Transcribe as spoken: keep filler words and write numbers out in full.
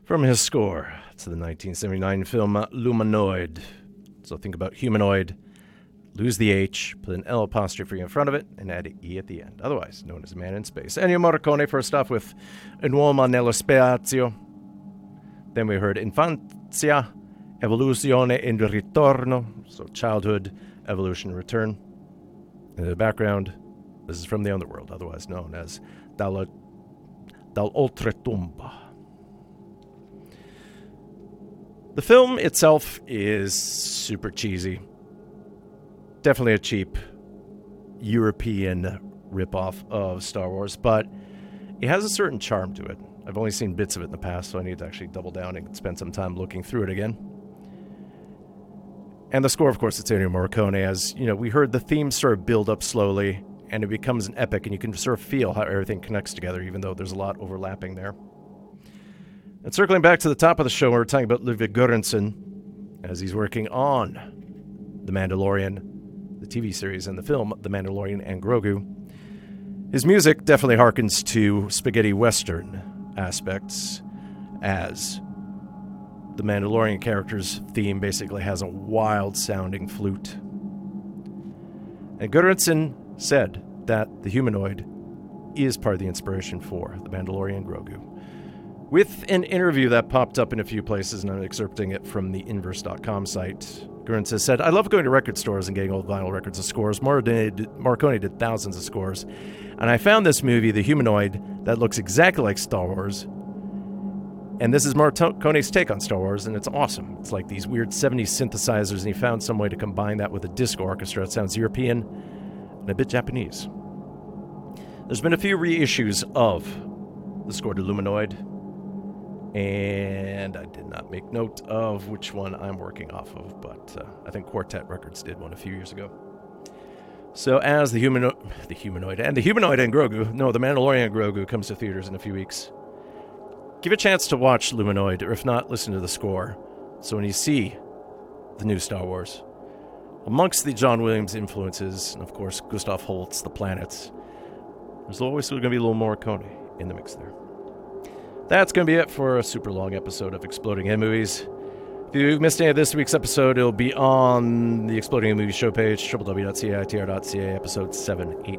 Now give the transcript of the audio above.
From his score to the nineteen seventy-nine film Lumanoid. So think about humanoid, lose the H, put an L apostrophe in front of it, and add an E at the end, otherwise known as a man in space. Ennio Morricone first off with Un uomo nello spazio. Then we heard Infanzia, Evoluzione e Ritorno, so childhood, evolution, return. In the background, this is from the Underworld, otherwise known as Dal, Dal Oltretomba. The film itself is super cheesy. Definitely a cheap European ripoff of Star Wars, but it has a certain charm to it. I've only seen bits of it in the past, so I need to actually double down and spend some time looking through it again. And the score, of course, it's Ennio Morricone. As you know, we heard the theme sort of build up slowly, and it becomes an epic, and you can sort of feel how everything connects together, even though there's a lot overlapping there. And circling back to the top of the show, we we're talking about Ludwig Göransson, as he's working on The Mandalorian, the T V series, and the film The Mandalorian and Grogu. His music definitely harkens to spaghetti western aspects, as the Mandalorian character's theme basically has a wild-sounding flute. And Göransson said that the humanoid is part of the inspiration for The Mandalorian and Grogu. With an interview that popped up in a few places, and I'm excerpting it from the inverse dot com site, Göransson said, "I love going to record stores and getting old vinyl records of scores. Morricone did thousands of scores. And I found this movie, The Humanoid, that looks exactly like Star Wars. And this is Morricone's take on Star Wars, and it's awesome. It's like these weird seventies synthesizers, and he found some way to combine that with a disco orchestra. It sounds European and a bit Japanese." There's been a few reissues of the score to Lumanoid, and I did not make note of which one I'm working off of, but uh, I think Quartet Records did one a few years ago. So as the, humano- the humanoid and the humanoid and Grogu, no, the Mandalorian and Grogu comes to theaters in a few weeks, give a chance to watch Lumanoid, or if not, listen to the score. So when you see the new Star Wars, amongst the John Williams influences, and of course Gustav Holst, The Planets, there's always going to be a little Morricone in the mix there. That's going to be it for a super long episode of Exploding Head Movies. If you missed any of this week's episode, it'll be on the Exploding Head Movies show page, w w w dot c i t r dot c a, episode seven eighty.